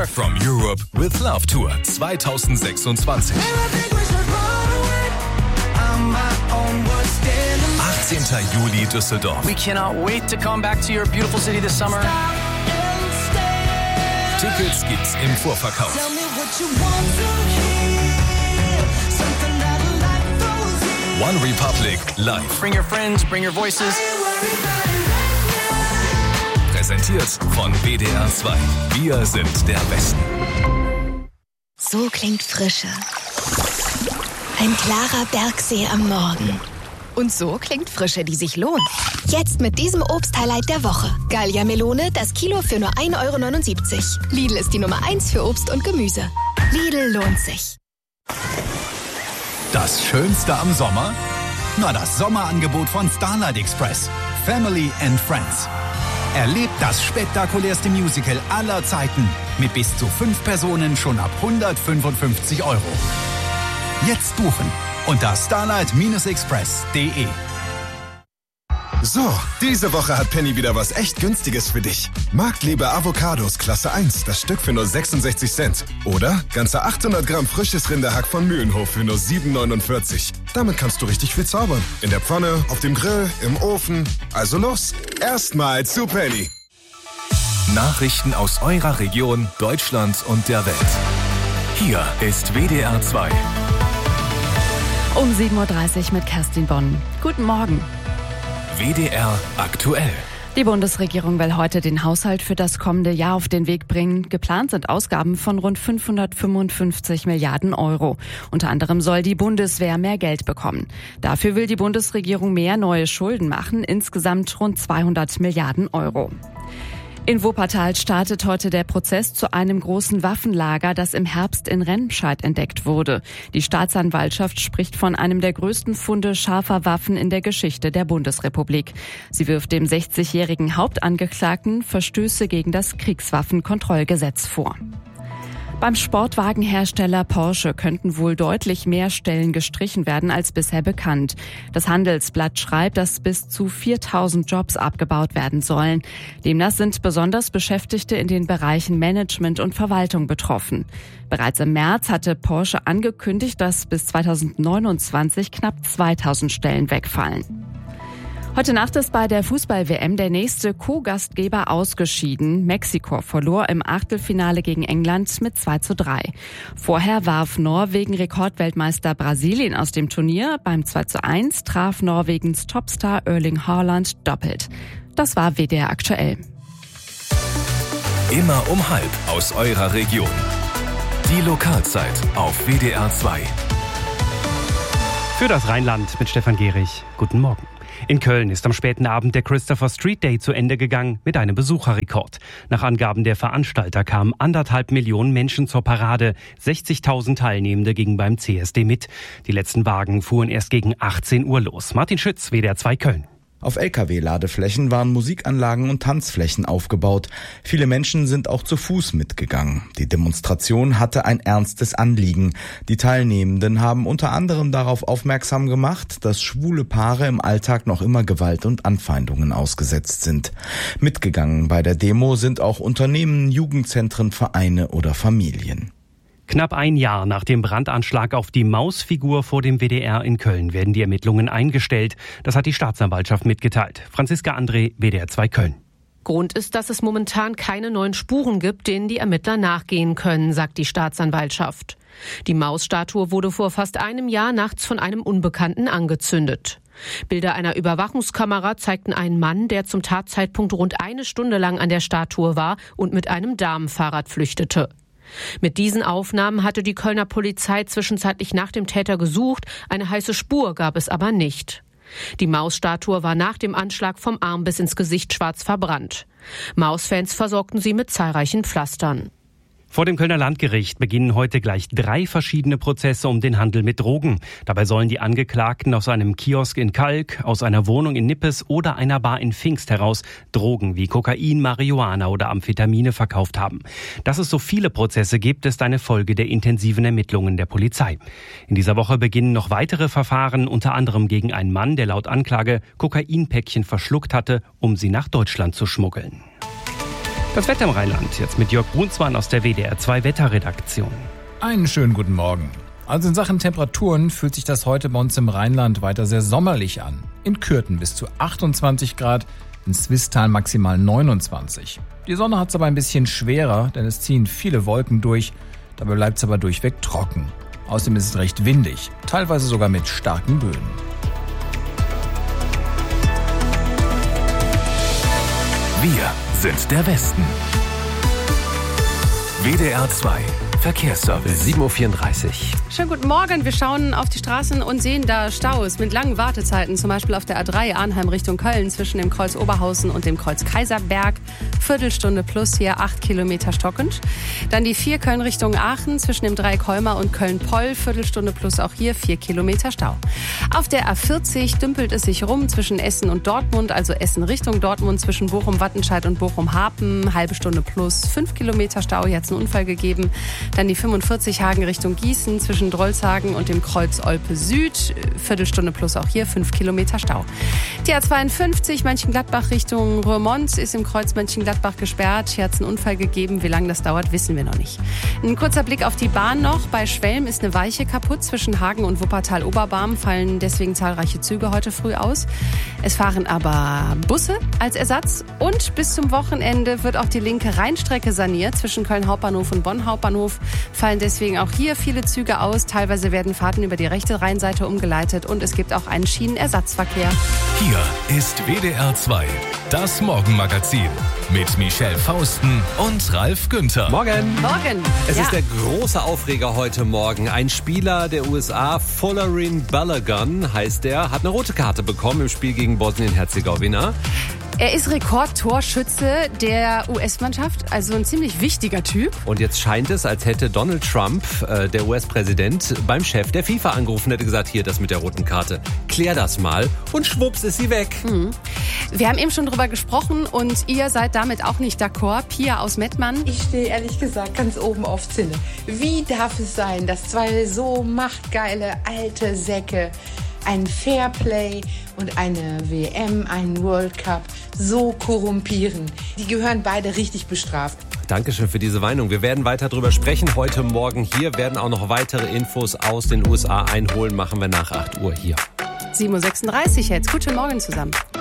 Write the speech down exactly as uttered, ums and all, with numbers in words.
From Europe with Love Tour zwanzig sechsundzwanzig. achtzehnten Juli Düsseldorf. We cannot wait to come back to your beautiful city this summer. Tickets gibt's im Vorverkauf. One Republic live. Bring your friends, bring your voices. Präsentiert von W D R zwei. Wir sind der Westen. So klingt Frische. Ein klarer Bergsee am Morgen. Und so klingt Frische, die sich lohnt. Jetzt mit diesem Obst-Highlight der Woche. Gallia Melone, das Kilo für nur ein Euro neunundsiebzig. Lidl ist die Nummer eins für Obst und Gemüse. Lidl lohnt sich. Das Schönste am Sommer? Na, das Sommerangebot von Starlight Express. Family and Friends. Erlebt das spektakulärste Musical aller Zeiten. Mit bis zu fünf Personen schon ab hundertfünfundfünfzig Euro. Jetzt buchen unter starlight express punkt de. So, diese Woche hat Penny wieder was echt Günstiges für dich. Marktliebe Avocados Klasse eins, das Stück für nur sechsundsechzig Cent. Oder ganze achthundert Gramm frisches Rinderhack von Mühlenhof für nur sieben neunundvierzig. Damit kannst du richtig viel zaubern. In der Pfanne, auf dem Grill, im Ofen. Also los, erstmal zu Penny. Nachrichten aus eurer Region, Deutschland und der Welt. Hier ist W D R zwei. Um sieben Uhr dreißig mit Kerstin Bonn. Guten Morgen. W D R aktuell. Die Bundesregierung will heute den Haushalt für das kommende Jahr auf den Weg bringen. Geplant sind Ausgaben von rund fünfhundertfünfundfünfzig Milliarden Euro. Unter anderem soll die Bundeswehr mehr Geld bekommen. Dafür will die Bundesregierung mehr neue Schulden machen, insgesamt rund zweihundert Milliarden Euro. In Wuppertal startet heute der Prozess zu einem großen Waffenlager, das im Herbst in Remscheid entdeckt wurde. Die Staatsanwaltschaft spricht von einem der größten Funde scharfer Waffen in der Geschichte der Bundesrepublik. Sie wirft dem sechzigjährigen Hauptangeklagten Verstöße gegen das Kriegswaffenkontrollgesetz vor. Beim Sportwagenhersteller Porsche könnten wohl deutlich mehr Stellen gestrichen werden als bisher bekannt. Das Handelsblatt schreibt, dass bis zu viertausend Jobs abgebaut werden sollen. Demnach sind besonders Beschäftigte in den Bereichen Management und Verwaltung betroffen. Bereits im März hatte Porsche angekündigt, dass bis zweitausendneunundzwanzig knapp zweitausend Stellen wegfallen. Heute Nacht ist bei der Fußball-W M der nächste Co-Gastgeber ausgeschieden. Mexiko verlor im Achtelfinale gegen England mit zwei zu drei. Vorher warf Norwegen Rekordweltmeister Brasilien aus dem Turnier. Beim zwei zu eins traf Norwegens Topstar Erling Haaland doppelt. Das war W D R aktuell. Immer um halb aus eurer Region. Die Lokalzeit auf W D R zwei. Für das Rheinland mit Stefan Gehrig. Guten Morgen. In Köln ist am späten Abend der Christopher Street Day zu Ende gegangen mit einem Besucherrekord. Nach Angaben der Veranstalter kamen anderthalb Millionen Menschen zur Parade. sechzigtausend Teilnehmende gingen beim C S D mit. Die letzten Wagen fuhren erst gegen achtzehn Uhr los. Martin Schütz, W D R zwei Köln. Auf L K W-Ladeflächen waren Musikanlagen und Tanzflächen aufgebaut. Viele Menschen sind auch zu Fuß mitgegangen. Die Demonstration hatte ein ernstes Anliegen. Die Teilnehmenden haben unter anderem darauf aufmerksam gemacht, dass schwule Paare im Alltag noch immer Gewalt und Anfeindungen ausgesetzt sind. Mitgegangen bei der Demo sind auch Unternehmen, Jugendzentren, Vereine oder Familien. Knapp ein Jahr nach dem Brandanschlag auf die Mausfigur vor dem W D R in Köln werden die Ermittlungen eingestellt. Das hat die Staatsanwaltschaft mitgeteilt. Franziska André, W D R zwei Köln. Grund ist, dass es momentan keine neuen Spuren gibt, denen die Ermittler nachgehen können, sagt die Staatsanwaltschaft. Die Mausstatue wurde vor fast einem Jahr nachts von einem Unbekannten angezündet. Bilder einer Überwachungskamera zeigten einen Mann, der zum Tatzeitpunkt rund eine Stunde lang an der Statue war und mit einem Damenfahrrad flüchtete. Mit diesen Aufnahmen hatte die Kölner Polizei zwischenzeitlich nach dem Täter gesucht, eine heiße Spur gab es aber nicht. Die Mausstatue war nach dem Anschlag vom Arm bis ins Gesicht schwarz verbrannt. Mausfans versorgten sie mit zahlreichen Pflastern. Vor dem Kölner Landgericht beginnen heute gleich drei verschiedene Prozesse um den Handel mit Drogen. Dabei sollen die Angeklagten aus einem Kiosk in Kalk, aus einer Wohnung in Nippes oder einer Bar in Pfingst heraus Drogen wie Kokain, Marihuana oder Amphetamine verkauft haben. Dass es so viele Prozesse gibt, ist eine Folge der intensiven Ermittlungen der Polizei. In dieser Woche beginnen noch weitere Verfahren, unter anderem gegen einen Mann, der laut Anklage Kokainpäckchen verschluckt hatte, um sie nach Deutschland zu schmuggeln. Das Wetter im Rheinland, jetzt mit Jörg Brunsmann aus der W D R zwei Wetterredaktion. Einen schönen guten Morgen. Also in Sachen Temperaturen fühlt sich das heute bei uns im Rheinland weiter sehr sommerlich an. In Kürten bis zu achtundzwanzig Grad, in Swisttal maximal neunundzwanzig. Die Sonne hat es aber ein bisschen schwerer, denn es ziehen viele Wolken durch. Dabei bleibt es aber durchweg trocken. Außerdem ist es recht windig, teilweise sogar mit starken Böen. Wir sind der Westen. W D R zwei Verkehrsservice. sieben Uhr vierunddreißig. Schönen guten Morgen. Wir schauen auf die Straßen und sehen da Staus mit langen Wartezeiten. Zum Beispiel auf der A drei Arnheim Richtung Köln zwischen dem Kreuz Oberhausen und dem Kreuz Kaiserberg. Viertelstunde plus hier, acht Kilometer stockend. Dann die vier Köln Richtung Aachen zwischen dem Dreieck Holmer und Köln-Poll. Viertelstunde plus auch hier, vier Kilometer Stau. Auf der A vierzig dümpelt es sich rum zwischen Essen und Dortmund, also Essen Richtung Dortmund zwischen Bochum-Wattenscheid und Bochum-Harpen. Halbe Stunde plus, fünf Kilometer Stau. Hier hat es einen Unfall gegeben. Dann die fünfundvierzig Hagen Richtung Gießen zwischen Drolshagen und dem Kreuz Olpe Süd. Viertelstunde plus auch hier, fünf Kilometer Stau. Die A zweiundfünfzig Mönchengladbach Richtung Roermond ist im Kreuz Mönchengladbach gesperrt. Hier hat es einen Unfall gegeben. Wie lange das dauert, wissen wir noch nicht. Ein kurzer Blick auf die Bahn noch. Bei Schwelm ist eine Weiche kaputt. Zwischen Hagen und Wuppertal-Oberbarm fallen deswegen zahlreiche Züge heute früh aus. Es fahren aber Busse als Ersatz. Und bis zum Wochenende wird auch die linke Rheinstrecke saniert. Zwischen Köln Hauptbahnhof und Bonn Hauptbahnhof fallen deswegen auch hier viele Züge aus. Teilweise werden Fahrten über die rechte Rheinseite umgeleitet und es gibt auch einen Schienenersatzverkehr. Hier ist W D R zwei, das Morgenmagazin mit Michelle Fausten und Ralf Günther. Morgen. Morgen. Es ja. ist der große Aufreger heute Morgen. Ein Spieler der U S A, Folarin Balogun heißt er, hat eine rote Karte bekommen im Spiel gegen Bosnien-Herzegowina. Er ist Rekordtorschütze der U S-Mannschaft, also ein ziemlich wichtiger Typ. Und jetzt scheint es, als hätte Donald Trump, äh, der U S-Präsident, beim Chef der FIFA angerufen, hätte gesagt, hier, das mit der roten Karte, klär das mal. Und schwupps ist sie weg. Mhm. Wir haben eben schon drüber gesprochen und ihr seid damit auch nicht d'accord. Pia aus Mettmann. Ich stehe ehrlich gesagt ganz oben auf Zinne. Wie darf es sein, dass zwei so machtgeile alte Säcke ein Fairplay und eine W M, einen World Cup so korrumpieren? Die gehören beide richtig bestraft. Dankeschön für diese Meinung. Wir werden weiter drüber sprechen heute Morgen hier, werden auch noch weitere Infos aus den U S A einholen, machen wir nach acht Uhr hier. sieben Uhr sechsunddreißig jetzt. Guten Morgen zusammen.